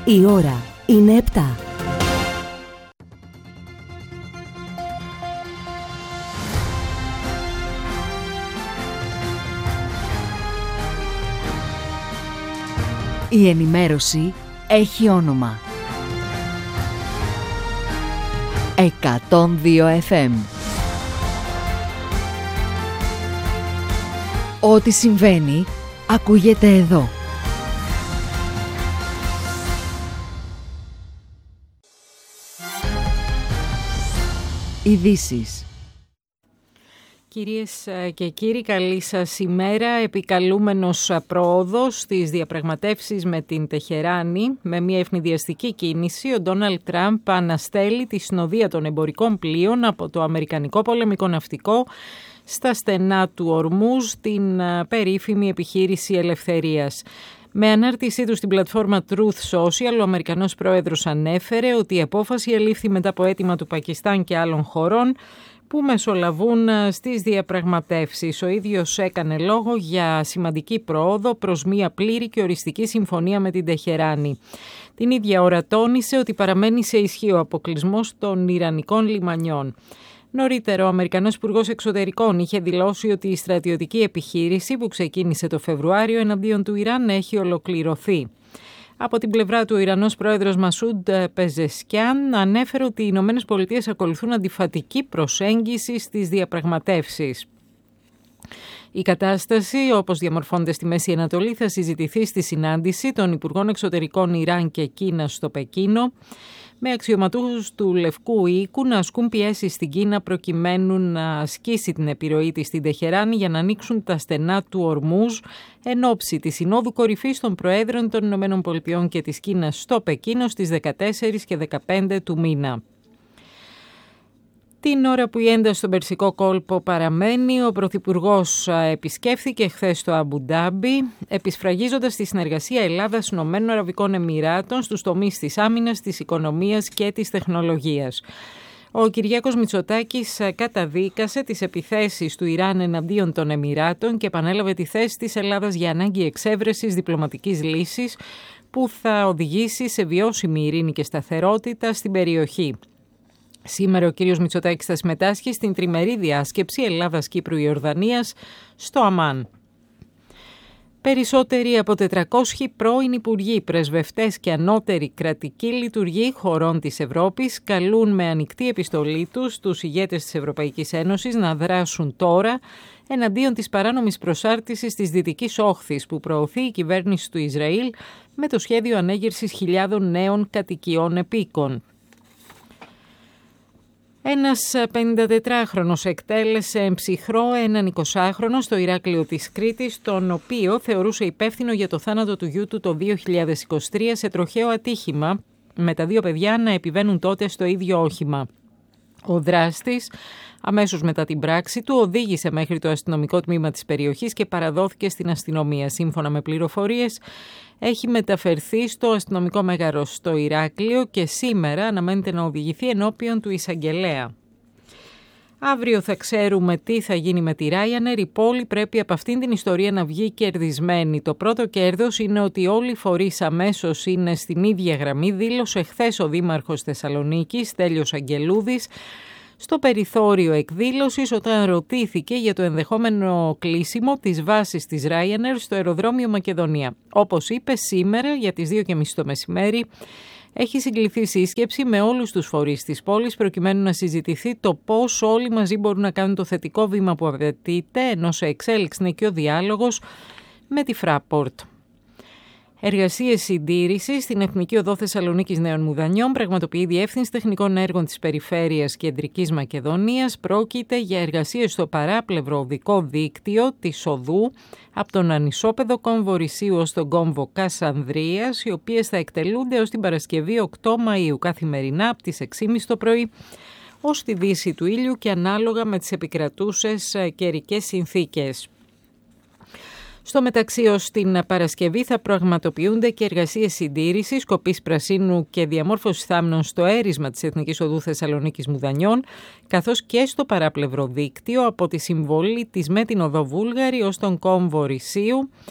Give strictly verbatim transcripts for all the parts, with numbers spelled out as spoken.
Η ώρα είναι επτά. Η ενημέρωση έχει όνομα. εκατόν δύο εφ εμ. Ό,τι συμβαίνει, ακούγεται εδώ. Ειδήσεις. Κυρίες και κύριοι, καλή σας ημέρα. Επικαλούμενος πρόοδος στις διαπραγματεύσεις με την Τεχεράνη, με μια ευνηδιαστική κίνηση, ο Ντόναλντ Τραμπ αναστέλει τη συνοδεία των εμπορικών πλοίων από το αμερικανικό πολεμικό ναυτικό στα στενά του Ορμούζ, την περίφημη επιχείρηση ελευθερίας. Με ανάρτησή του στην πλατφόρμα Truth Social, ο Αμερικανός πρόεδρος ανέφερε ότι η απόφαση ελήφθη μετά από αίτημα του Πακιστάν και άλλων χωρών που μεσολαβούν στις διαπραγματεύσεις. Ο ίδιος έκανε λόγο για σημαντική πρόοδο προς μια πλήρη και οριστική συμφωνία με την Τεχεράνη. Την ίδια ώρα τόνισε ότι παραμένει σε ισχύ ο αποκλεισμός των Ιρανικών λιμανιών. Νωρίτερα, ο Αμερικανός Υπουργός Εξωτερικών είχε δηλώσει ότι η στρατιωτική επιχείρηση που ξεκίνησε το Φεβρουάριο εναντίον του Ιράν έχει ολοκληρωθεί. Από την πλευρά του, ο Ιρανός πρόεδρος Μασούντ Πεζεσκιάν ανέφερε ότι οι Ηνωμένες Πολιτείες ακολουθούν αντιφατική προσέγγιση στις διαπραγματεύσεις. Η κατάσταση, όπως διαμορφώνεται στη Μέση Ανατολή, θα συζητηθεί στη συνάντηση των Υπουργών Εξωτερικών Ιράν και Κίνας στο Πεκίνο, με αξιωματούχους του Λευκού Οίκου να ασκούν πιέσεις στην Κίνα προκειμένου να ασκήσει την επιρροή της στην Τεχεράνη για να ανοίξουν τα στενά του Ορμούζ εν ώψη της Συνόδου Κορυφής των Προέδρων των Ηνωμένων Πολιτειών και της Κίνας στο Πεκίνο στις δεκατέσσερις και δεκαπέντε του μήνα. Την ώρα που η ένταση στον Περσικό κόλπο παραμένει, ο Πρωθυπουργός επισκέφθηκε χθες το Αμπουντάμπι, επισφραγίζοντας τη συνεργασία Ελλάδας-Ηνωμένων Αραβικών Εμιράτων στους τομείς της άμυνας, της οικονομίας και της τεχνολογίας. Ο Κυριάκος Μητσοτάκης καταδίκασε τις επιθέσεις του Ιράν εναντίον των Εμιράτων και επανέλαβε τη θέση της Ελλάδας για ανάγκη εξέβρεσης διπλωματικής λύσης που θα οδηγήσει σε βιώσιμη ειρήνη και σταθερότητα στην περιοχή. Σήμερα ο κύριος Μητσοτάκης θα συμμετάσχει στην τριμερή διάσκεψη Ελλάδας-Κύπρου-Ιορδανίας στο Αμάν. Περισσότεροι από τετρακόσιοι πρώην υπουργοί, πρεσβευτές και ανώτεροι κρατικοί λειτουργοί χωρών της Ευρώπης καλούν με ανοιχτή επιστολή τους τους ηγέτες της Ευρωπαϊκής Ένωσης να δράσουν τώρα εναντίον της παράνομης προσάρτησης της Δυτικής Όχθης που προωθεί η κυβέρνηση του Ισραήλ με το σχέδιο ανέγερσης χιλιάδων νέων κατοικιών επίκων. Ένας πενηντατετράχρονος εκτέλεσε ψυχρό έναν εικοσάχρονο στο Ηράκλειο της Κρήτης, τον οποίο θεωρούσε υπεύθυνο για το θάνατο του γιού του το δύο χιλιάδες είκοσι τρία σε τροχαίο ατύχημα, με τα δύο παιδιά να επιβαίνουν τότε στο ίδιο όχημα. Ο δράστης, αμέσως μετά την πράξη του, οδήγησε μέχρι το αστυνομικό τμήμα της περιοχής και παραδόθηκε στην αστυνομία. Σύμφωνα με πληροφορίες, έχει μεταφερθεί στο αστυνομικό μέγαρο στο Ηράκλειο και σήμερα αναμένεται να οδηγηθεί ενώπιον του εισαγγελέα. Αύριο θα ξέρουμε τι θα γίνει με τη Ryanair. Η πόλη πρέπει από αυτήν την ιστορία να βγει κερδισμένη. Το πρώτο κέρδος είναι ότι όλοι οι φορείς αμέσως είναι στην ίδια γραμμή, δήλωσε χθες ο Δήμαρχος Θεσσαλονίκης, Στέλιος Αγγελούδης, στο περιθώριο εκδήλωσης όταν ρωτήθηκε για το ενδεχόμενο κλείσιμο της βάσης της Ryanair στο αεροδρόμιο Μακεδονία. Όπως είπε, σήμερα για τις δύο και μισή το μεσημέρι έχει συγκληθεί σύσκεψη με όλους τους φορείς της πόλης προκειμένου να συζητηθεί το πώς όλοι μαζί μπορούν να κάνουν το θετικό βήμα που απαιτείται, ενώ σε εξέλιξη είναι και ο διάλογος με τη Fraport. Εργασίες συντήρησης στην Εθνική Οδό Θεσσαλονίκης Νέων Μουδανιών πραγματοποιεί η Διεύθυνση Τεχνικών Έργων της Περιφέρειας Κεντρικής Μακεδονίας. Πρόκειται για εργασίες στο παράπλευρο οδικό δίκτυο της οδού από τον Ανισόπεδο Κόμβο Ρησίου ως τον Κόμβο Κασανδρίας, οι οποίες θα εκτελούνται ως την Παρασκευή οκτώ Μαΐου καθημερινά από τις έξι και μισή το πρωί ως τη δύση του ήλιου και ανάλογα με τις επικρατούσες καιρικές συνθήκες. Στο μεταξύ, ως την Παρασκευή θα πραγματοποιούνται και εργασίες συντήρησης, κοπής πρασίνου και διαμόρφωσης θάμνων στο έρισμα της Εθνικής Οδού Θεσσαλονίκης Μουδανιών, καθώς και στο παράπλευρο δίκτυο από τη συμβολή της με την Οδό Βούλγαρη ως τον Κόμβο Ρησίου,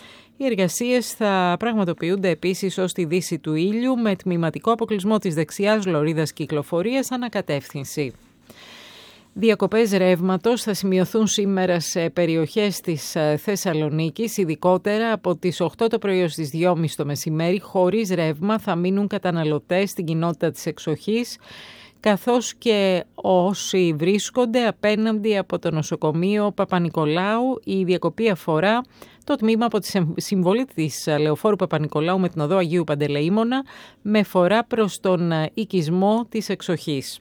Οι εργασίες θα πραγματοποιούνται επίσης ως τη δύση του ήλιου με τμηματικό αποκλεισμό της δεξιάς λωρίδας κυκλοφορίας ανακατεύθυνση. Διακοπές ρεύματος θα σημειωθούν σήμερα σε περιοχές της Θεσσαλονίκης, ειδικότερα από τις οκτώ το πρωί ως τις δυόμιση το μεσημέρι. Χωρίς ρεύμα θα μείνουν καταναλωτές στην κοινότητα της εξοχής, καθώς και όσοι βρίσκονται απέναντι από το νοσοκομείο Παπα-Νικολάου. Η διακοπή αφορά το τμήμα από τη συμβολή της Λεωφόρου Παπα-Νικολάου με την οδό Αγίου Παντελεήμονα με φορά προς τον οικισμό της εξοχής.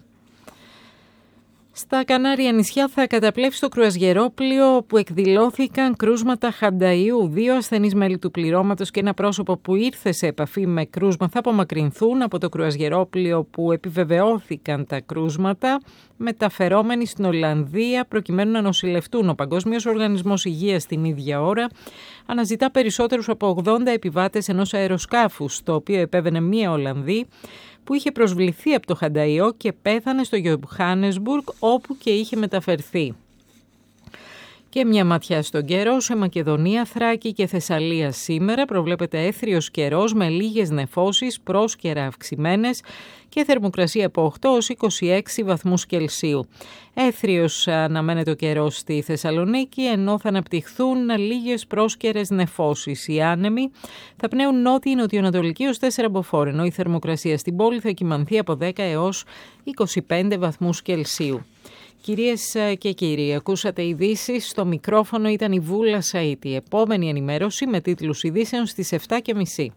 Στα Κανάρια νησιά θα καταπλέψει το κρουαζιερόπλοιο που εκδηλώθηκαν κρούσματα χανταΐου. Δύο ασθενείς μέλη του πληρώματος και ένα πρόσωπο που ήρθε σε επαφή με κρούσμα θα απομακρυνθούν από το κρουαζιερόπλοιο που επιβεβαιώθηκαν τα κρούσματα, μεταφερόμενοι στην Ολλανδία προκειμένου να νοσηλευτούν. Ο Παγκόσμιος Οργανισμός Υγείας την ίδια ώρα αναζητά περισσότερους από ογδόντα επιβάτες ενός αεροσκάφους, το οποίο επέβαινε μία Ολλανδή, που είχε προσβληθεί από το χανταΐο και πέθανε στο Γιωχάνεσμπουργκ, όπου και είχε μεταφερθεί. Και μια ματιά στον καιρό. Σε Μακεδονία, Θράκη και Θεσσαλία σήμερα προβλέπεται έθριος καιρός με λίγες νεφώσεις, πρόσκαιρα αυξημένες και θερμοκρασία από οκτώ έως είκοσι έξι βαθμούς Κελσίου. Έθριος αναμένεται ο καιρός στη Θεσσαλονίκη, ενώ θα αναπτυχθούν λίγες πρόσκαιρες νεφώσεις. Οι άνεμοι θα πνέουν νότιο-νοτιοανατολική ως τέσσερα μποφόρ, ενώ η θερμοκρασία στην πόλη θα κυμανθεί από δέκα έως είκοσι πέντε βαθμούς Κελσίου. Κυρίες και κύριοι, ακούσατε ειδήσεις. Στο μικρόφωνο ήταν η Βούλα Σαΐτη. Η επόμενη ενημέρωση με τίτλους ειδήσεων στις επτά και μισή.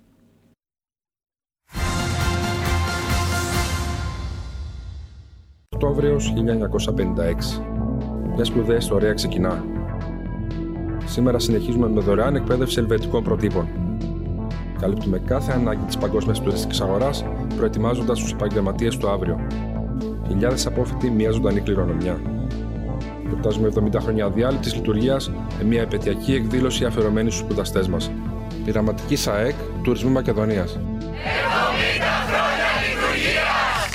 Οκτώβριος χίλια εννιακόσια πενήντα έξι. Μια σπουδαία ιστορία ξεκινά. Σήμερα συνεχίζουμε με δωρεάν εκπαίδευση ελβετικών προτύπων. Καλύπτουμε κάθε ανάγκη της παγκόσμιας τουριστικής αγοράς, προετοιμάζοντας τους επαγγελματίες του αύριο. Χιλιάδες απόφοιτοι, μια ζωντανή κληρονομιά. Γιορτάζουμε εβδομήντα χρόνια αδιάλειπτης λειτουργίας με μια επαιτειακή εκδήλωση αφιερωμένη στους σπουδαστές μας. Πειραματική ΣΑΕΚ Τουρισμού Μακεδονίας. εβδομήντα χρόνια λειτουργίας!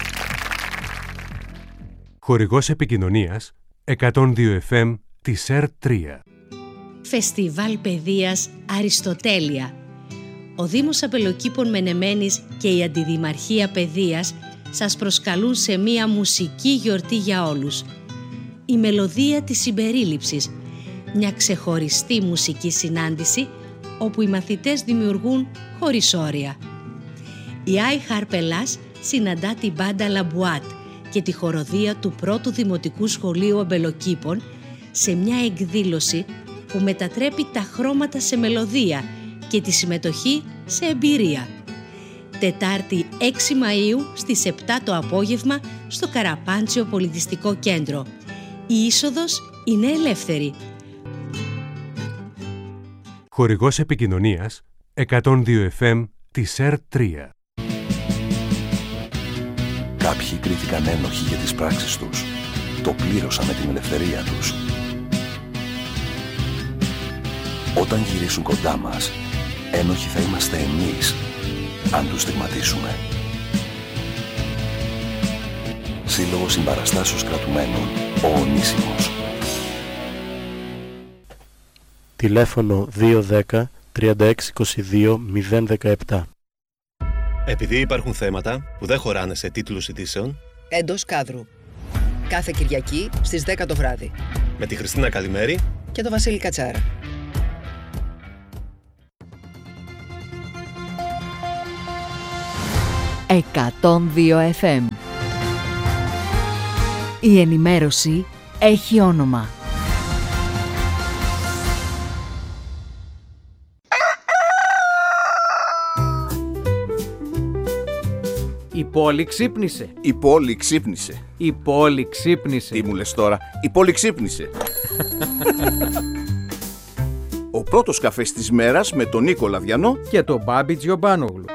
Χορηγός επικοινωνίας εκατόν δύο εφ εμ της ΕΡ τρία. Φεστιβάλ Παιδείας Αριστοτέλεια. Ο Δήμος Απελοκήπων Μενεμένης και η Αντιδημαρχία Παιδείας σας προσκαλούν σε μία μουσική γιορτή για όλους. Η μελωδία της συμπερίληψης, μια ξεχωριστή μουσική συνάντηση όπου οι μαθητές δημιουργούν χωρίς όρια. Η Άι Χαρπελάς συναντά την μπάντα Λαμπουάτ και τη χοροδία του πρώτου Δημοτικού Σχολείου Αμπελοκήπων σε μια εκδήλωση που μετατρέπει τα χρώματα σε μελωδία και τη συμμετοχή σε εμπειρία. Τετάρτη έξι Μαΐου στις επτά το απόγευμα στο Καραπάντσιο Πολιτιστικό Κέντρο. Η είσοδος είναι ελεύθερη. Χορηγός επικοινωνίας εκατόν δύο εφ εμ της ΕΡ τρία. Κάποιοι κρίθηκαν ένοχοι για τις πράξεις τους. Το πλήρωσαν με την ελευθερία τους. Όταν γυρίσουν κοντά μας, ένοχοι θα είμαστε εμείς, αν τους στιγματίσουμε. Σύλλογος Συμπαραστάσεως Κρατουμένων, ο Ονίσιμος. Τηλέφωνο δύο δέκα τριάντα έξι είκοσι δύο μηδέν δεκαεπτά. Επειδή υπάρχουν θέματα που δεν χωράνε σε τίτλους ειδήσεων, εντός κάδρου. Κάθε Κυριακή στις δέκα το βράδυ. Με τη Χριστίνα Καλημέρη και το Βασίλη Κατσάρα. εκατόν δύο εφ εμ. Η ενημέρωση έχει όνομα. Η πόλη ξύπνησε. Η πόλη ξύπνησε. Η πόλη ξύπνησε. Τι μου λες τώρα, η πόλη ξύπνησε. Ο πρώτος καφές της μέρας με τον Νίκο Λαδιανό και τον Μπάμπη Τζιομπάνογλου.